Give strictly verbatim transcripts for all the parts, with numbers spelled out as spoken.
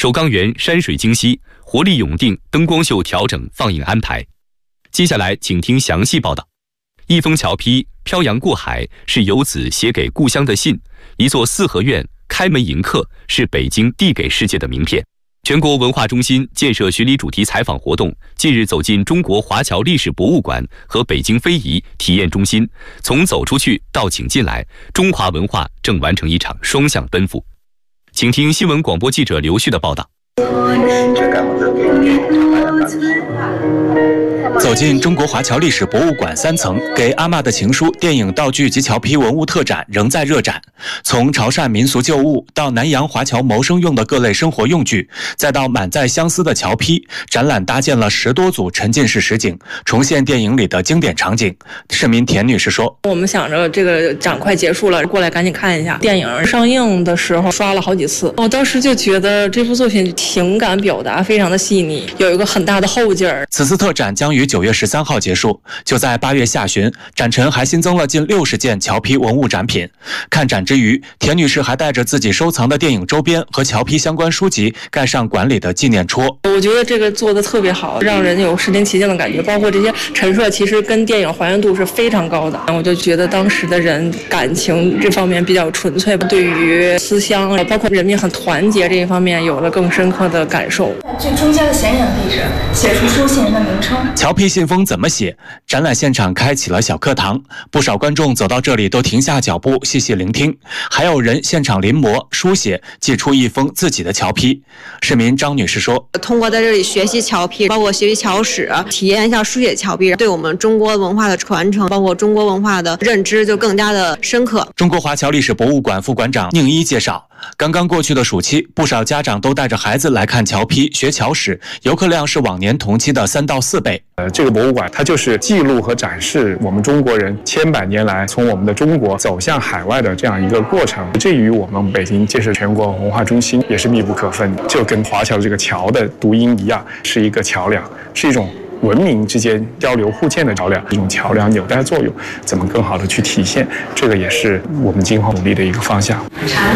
首钢园山水清晰，活力永定，灯光秀调整放映安排。接下来请听详细报道。一封侨批漂洋过海，是游子写给故乡的信；一座四合院开门迎客，是北京递给世界的名片。全国文化中心建设巡礼主题采访活动近日走进中国华侨历史博物馆和北京非遗体验中心，从走出去到请进来，中华文化正完成一场双向奔赴。请听新闻广播记者刘旭的报道。 走进中国华侨历史博物馆三层，给阿嬷的情书电影道具及侨批文物特展仍在热展。从潮汕民俗旧物到南洋华侨谋生用的各类生活用具，再到满载相思的侨批，展览搭建了十多组沉浸式实景，重现电影里的经典场景。市民田女士说：“ 我们想着这个展快结束了，过来赶紧看一下。电影上映的时候刷了好几次，我当时就觉得这部作品情感表达非常的细腻，有一个很大的后劲儿。” 此次特展将于九月十三号结束，就在八月下旬，展陈还新增了近六十件侨批文物展品。看展之余，田女士还带着自己收藏的电影周边和侨批相关书籍，盖上馆里的纪念戳。 我觉得这个做的特别好，让人有身临其境的感觉，包括这些陈设，其实跟电影还原度是非常高的。我就觉得当时的人感情这方面比较纯粹，对于思乡，包括人民很团结这一方面有了更深刻的感受。 最中间的显眼位置写出收信人的名称。 侨批信封怎么写？展览现场开启了小课堂，不少观众走到这里都停下脚步细细聆听，还有人现场临摹书写，寄出一封自己的侨批。市民张女士说：“ 通过在这里学习侨批，包括学习侨史，体验一下书写侨批，对我们中国文化的传承，包括中国文化的认知就更加的深刻。” 中国华侨历史博物馆副馆长宁一介绍，刚刚过去的暑期，不少家长都带着孩子来看侨批、学侨史，游客量是往年同期的三到四倍。 呃，这个博物馆它就是记录和展示我们中国人千百年来从我们的中国走向海外的这样一个过程，这与我们北京建设全国文化中心也是密不可分的，就跟华侨这个侨的读音一样，是一个桥梁，是一种文明之间交流互鉴的桥梁，这种桥梁纽带作用怎么更好的去体现，这个也是我们今后努力的一个方向。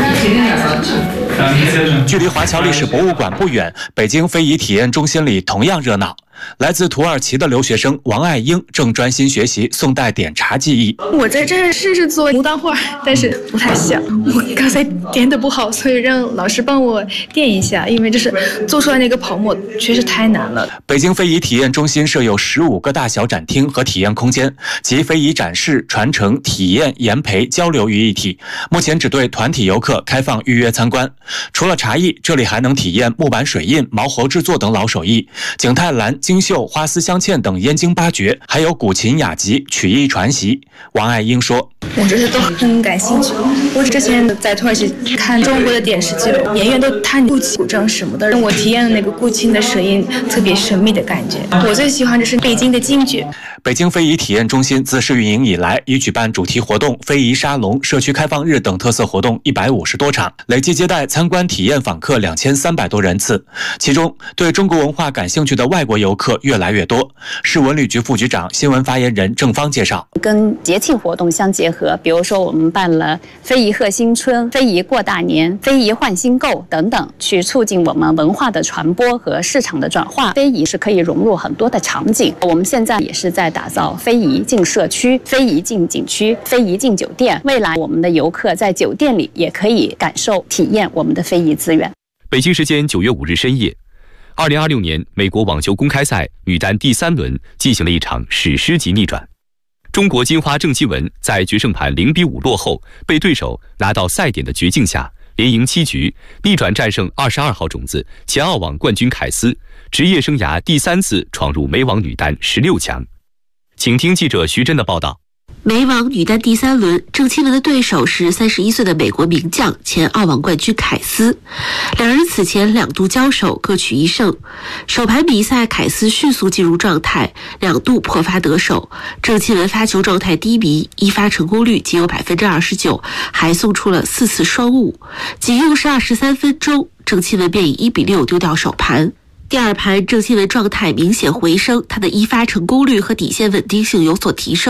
距离华侨历史博物馆不远，北京非遗体验中心里同样热闹。来自土耳其的留学生王爱英正专心学习宋代点茶技艺。 我在这儿试试做牡丹画，但是不太像，我刚才点的不好，所以让老师帮我垫一下，因为这是做出来那个泡沫确实太难了。 北京非遗体验中心设有十五个大小展厅和体验空间，集非遗展示、传承、体验、研培、交流于一体。目前只对团体游客开放预约参观。除了茶艺，这里还能体验木板水印、毛猴制作等老手艺，景泰蓝、金绣、花丝镶嵌等燕京八绝，还有古琴雅集、曲艺传习。王爱英说：“ 我这些都很感兴趣。我之前在土耳其看中国的电视剧，演员都弹古琴、古筝什么的，让我体验了那个古琴的声音，特别神秘的感觉。我最喜欢的是北京的京剧。” 北京非遗体验中心自试运营以来，已举办主题活动、非遗沙龙、社区开放日等特色活动一百五十多场，累计接待参观体验访客两千三百多人次。其中，对中国文化感兴趣的外国游客越来越多。市文旅局副局长、新闻发言人郑芳介绍， 跟节庆活动相结合，比如说我们办了非遗贺新春、非遗过大年、非遗换新购等等，去促进我们文化的传播和市场的转化。非遗是可以融入很多的场景，我们现在也是在打造非遗进社区、非遗进景区、非遗进酒店。未来我们的游客在酒店里也可以感受、体验我们的非遗资源。 北京时间九月五日深夜，二零二六年美国网球公开赛女单第三轮进行了一场史诗级逆转。中国金花郑钦文在决胜盘零比五落后，被对手拿到赛点的绝境下，连赢七局，逆转战胜二十二号种子前澳网冠军凯斯，职业生涯第三次闯入美网女单十六强。请听记者徐真的报道。 美网女单第三轮，郑钦文的对手是三十一岁的美国名将、前澳网冠军凯斯。两人此前两度交手，各取一胜。首盘比赛，凯斯迅速进入状态，两度破发得手。郑钦文发球状态低迷，一发成功率仅有百分之二十九，还送出了四次双误。仅用时二十三分钟，郑钦文便以一比六丢掉首盘。第二盘，郑钦文状态明显回升，他的一发成功率和底线稳定性有所提升。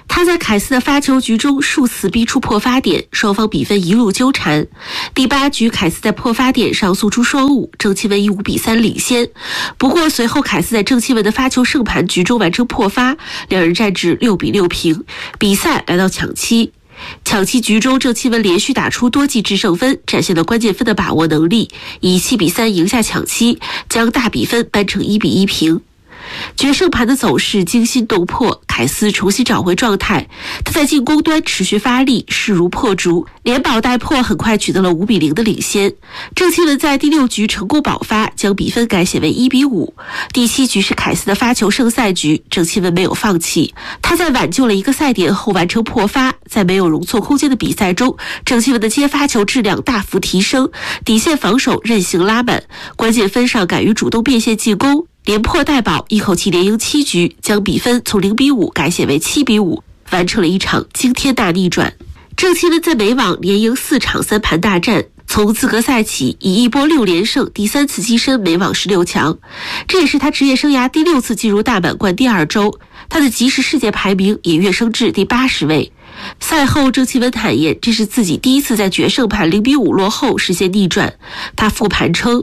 他在凯斯的发球局中数次逼出破发点，双方比分一路纠缠。第八局，凯斯在破发点上送出双误，郑钦文以五比三领先。不过随后凯斯在郑钦文的发球胜盘局中完成破发，两人战至六比六平，比赛来到抢七。抢七局中，郑钦文连续打出多记制胜分，展现了关键分的把握能力，以七比三赢下抢七，将大比分扳成一比一平。决胜盘的走势惊心动魄，凯斯重新找回状态，他在进攻端持续发力，势如破竹，连保带破，很快取得了五比零的领先。郑钦文在第六局成功保发，将比分改写为一比五。第七局是凯斯的发球胜赛局，郑钦文没有放弃，他在挽救了一个赛点后完成破发。在没有容错空间的比赛中，郑钦文的接发球质量大幅提升，底线防守韧性拉满，关键分上敢于主动变线进攻，连破带保，一口气连赢七局，将比分从零比五改写为七比五，完成了一场惊天大逆转。郑钦文在美网连赢四场三盘大战，从资格赛起以一波六连胜，第三次跻身美网十六强，这也是他职业生涯第六次进入大满贯第二周，他的即时世界排名也跃升至第八十位。赛后，郑钦文坦言，这是自己第一次在决胜盘零比五落后实现逆转。他复盘称，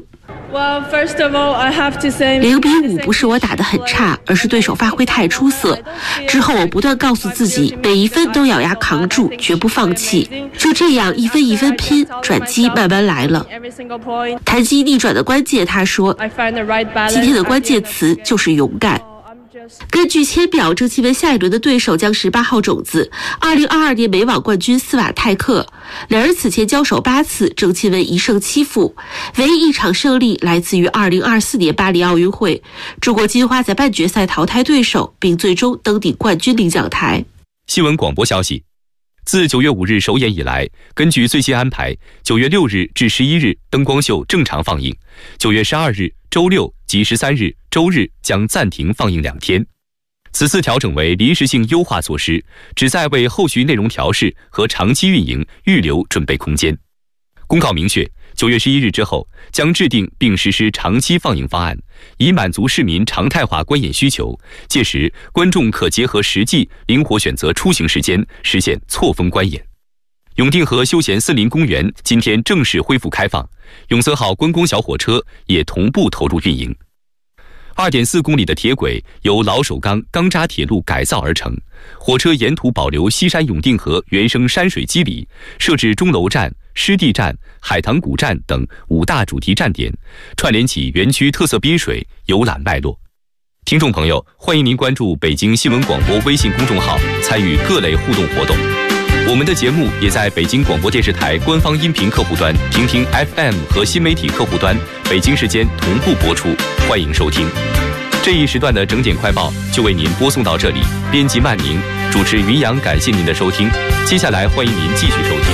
零比五不是我打得很差，而是对手发挥太出色。之后我不断告诉自己，每一分都咬牙扛住，绝不放弃。就这样一分一分拼，转机慢慢来了。谈及逆转的关键，他说，今天的关键词就是勇敢。根据签表，郑钦文下一轮的对手将是八号种子二零二二年美网冠军斯瓦泰克。两人此前交手八次，郑钦文一胜七负，唯一一场胜利来自于二零二四年巴黎奥运会。中国金花在半决赛淘汰对手，并最终登顶冠军领奖台。 新闻广播消息，自九月五日首演以来，根据最新安排，九月六日至十一日灯光秀正常放映，九月十二日周六及十三日周日将暂停放映两天。此次调整为临时性优化措施，旨在为后续内容调试和长期运营预留准备空间。公告明确，九月十一日之后将制定并实施长期放映方案，以满足市民常态化观演需求。届时，观众可结合实际，灵活选择出行时间，实现错峰观演。永定河休闲森林公园今天正式恢复开放，永泽号观光小火车也同步投入运营。二点四公里的铁轨由老首钢钢渣铁路改造而成，火车沿途保留西山永定河原生山水肌理，设置钟楼站、湿地站、海棠谷站等五大主题站点，串联起园区特色滨水，游览脉络。听众朋友，欢迎您关注北京新闻广播微信公众号，参与各类互动活动。我们的节目也在北京广播电视台官方音频客户端、听听 F M 和新媒体客户端北京时间同步播出，欢迎收听。这一时段的整点快报就为您播送到这里，编辑曼宁，主持云阳，感谢您的收听。接下来欢迎您继续收听。